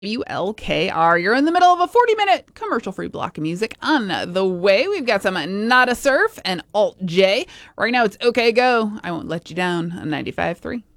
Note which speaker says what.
Speaker 1: WLKR. You're in the middle of a 40-minute commercial-free block of music on the way. We've got some Nada Surf and Alt J. Right now it's Okay Go. I Won't Let You Down on 95.3.